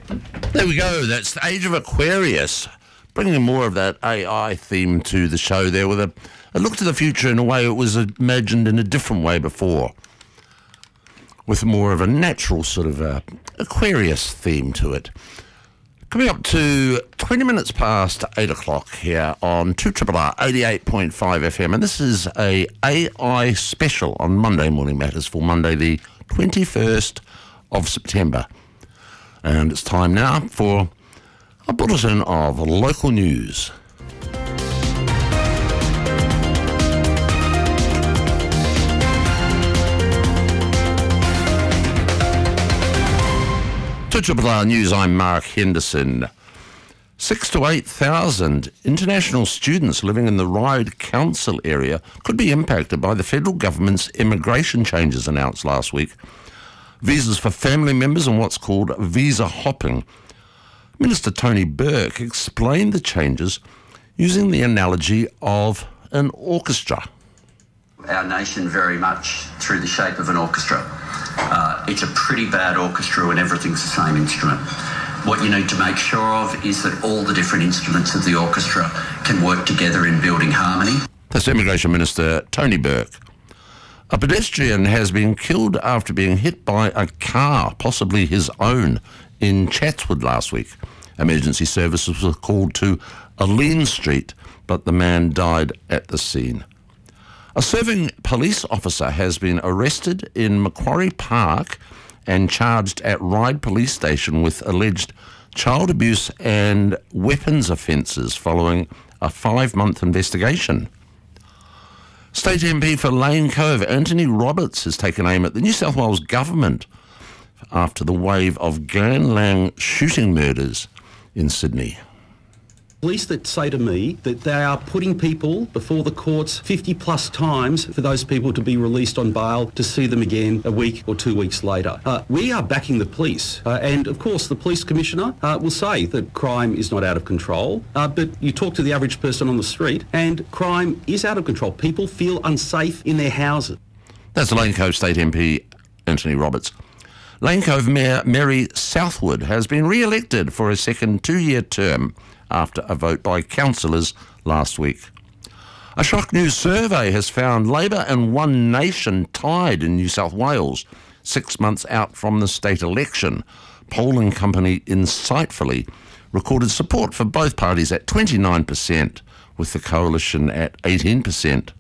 There we go. That's the Age of Aquarius, bringing more of that AI theme to the show there with a look to the future in a way it was imagined in a different way before, with more of a natural sort of Aquarius theme to it. Coming up to 20 minutes past 8 o'clock here on 2RRR 88.5 FM, and this is a AI special on Monday Morning Matters for Monday the 21st of September. And it's time now for a bulletin of local news. To 2RRR News, I'm Mark Henderson. 6,000 to 8,000 international students living in the Ryde Council area could be impacted by the federal government's immigration changes announced last week. Visas for family members and what's called visa hopping. Minister Tony Burke explained the changes using the analogy of an orchestra. Our nation very much through the shape of an orchestra. It's a pretty bad orchestra when everything's the same instrument. What you need to make sure of is that all the different instruments of the orchestra can work together in building harmony. That's Immigration Minister Tony Burke. A pedestrian has been killed after being hit by a car, possibly his own, in Chatswood last week. Emergency services were called to Aline Street, but the man died at the scene. A serving police officer has been arrested in Macquarie Park and charged at Ryde Police Station with alleged child abuse and weapons offences following a 5-month investigation. State MP for Lane Cove, Anthony Roberts, has taken aim at the New South Wales government after the wave of gangland shooting murders in Sydney. Police that say to me that they are putting people before the courts 50 plus times for those people to be released on bail to see them again a week or 2 weeks later. We are backing the police and of course the police commissioner will say that crime is not out of control, but you talk to the average person on the street and crime is out of control. People feel unsafe in their houses. That's Lane Cove State MP Anthony Roberts. Lane Cove Mayor Mary Southwood has been re-elected for a second 2-year term after a vote by councillors last week. A Shock News survey has found Labor and One Nation tied in New South Wales, 6 months out from the state election. Polling company Insightfully recorded support for both parties at 29%, with the coalition at 18%.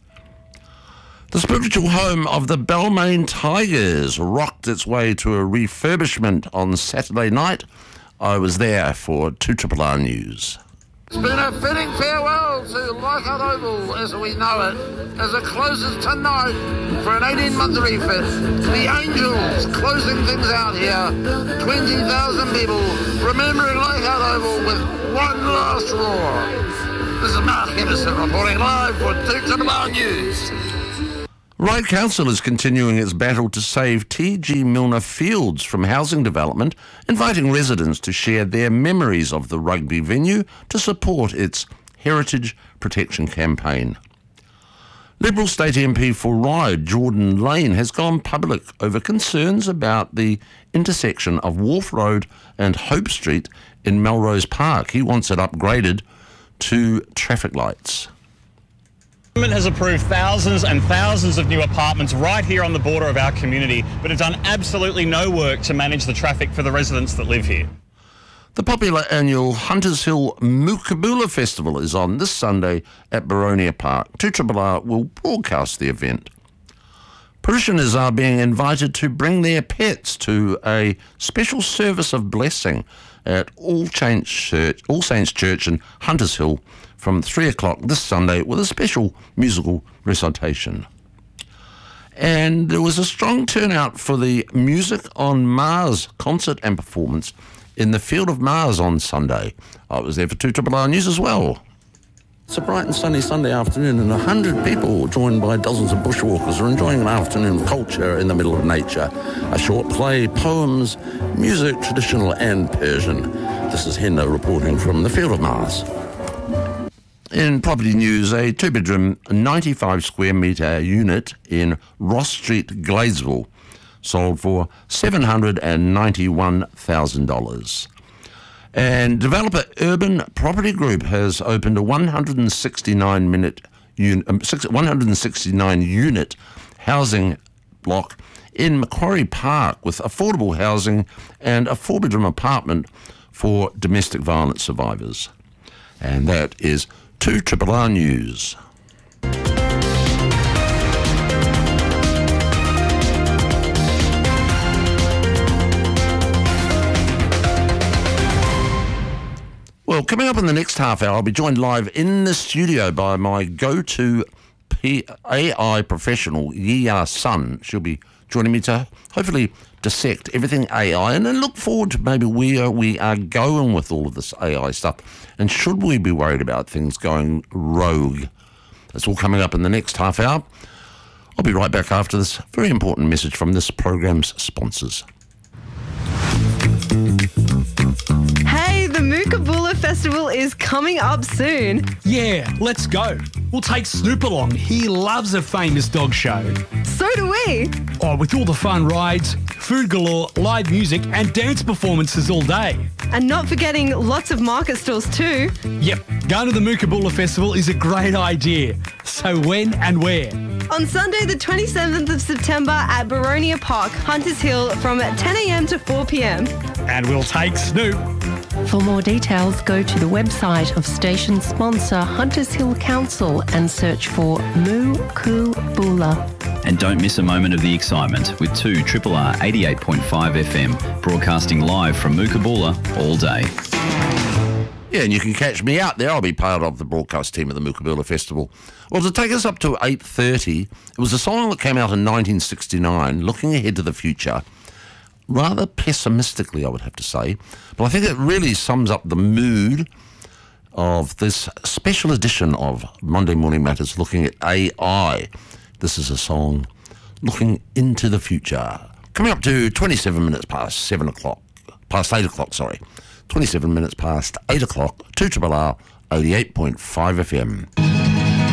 The spiritual home of the Balmain Tigers rocked its way to a refurbishment on Saturday night. I was there for 2RRR News. It's been a fitting farewell to Leichhardt Oval as we know it, as it closes tonight for an 18-month refit. The Angels closing things out here. 20,000 people remembering Leichhardt Oval with one last roar. This is Mark Henderson reporting live for 2RRR News. Ryde Council is continuing its battle to save T.G. Milner Fields from housing development, inviting residents to share their memories of the rugby venue to support its heritage protection campaign. Liberal State MP for Ryde, Jordan Lane, has gone public over concerns about the intersection of Wharf Road and Hope Street in Melrose Park. He wants it upgraded to traffic lights. The government has approved thousands and thousands of new apartments right here on the border of our community, but have done absolutely no work to manage the traffic for the residents that live here. The popular annual Hunters Hill Mookaboola Festival is on this Sunday at Boronia Park. 2RRR will broadcast the event. Parishioners are being invited to bring their pets to a special service of blessing at All Saints Church in Hunters Hill from 3 o'clock this Sunday with a special musical recitation. And there was a strong turnout for the Music on Mars concert and performance in the Field of Mars on Sunday. I was there for 2RRR News as well. It's a bright and sunny Sunday afternoon and 100 people joined by dozens of bushwalkers are enjoying an afternoon of culture in the middle of nature. A short play, poems, music, traditional and Persian. This is Hendo reporting from the Field of Mars. In property news, a 2-bedroom, 95 square metre unit in Ross Street, Gladesville, sold for $791,000. And developer Urban Property Group has opened a 169 unit housing block in Macquarie Park with affordable housing and a 4-bedroom apartment for domestic violence survivors. And that is 2RRR News. Well, coming up in the next half hour, I'll be joined live in the studio by my go-to AI professional, Yia Sun. She'll be joining me to hopefully dissect everything AI and then look forward to maybe where we are going with all of this AI stuff. And should we be worried about things going rogue? That's all coming up in the next half hour. I'll be right back after this very important message from this program's sponsors. Hey, the Mookaboola Festival is coming up soon. Yeah, let's go. We'll take Snoop along. He loves a famous dog show. So do we. Oh, with all the fun rides, food galore, live music and dance performances all day. And not forgetting lots of market stalls too. Yep, going to the Mookaboola Festival is a great idea. So when and where? On Sunday the 27th of September at Boronia Park, Hunters Hill from 10 a.m. to 4 p.m. And we'll take Snoop. For more details, go to the website of station sponsor Hunters Hill Council and search for Mookaboola. And don't miss a moment of the excitement with 2RRR 88.5 FM, broadcasting live from Mookaboola all day. Yeah, and you can catch me out there. I'll be part of the broadcast team at the Mookaboola Festival. Well, to take us up to 8:30, it was a song that came out in 1969, looking ahead to the future. Rather pessimistically, I would have to say. But I think it really sums up the mood of this special edition of Monday Morning Matters looking at AI. This is a song looking into the future. Coming up to 27 minutes past 8 o'clock, 27 minutes past 8 o'clock, 2RRR 88.5 FM.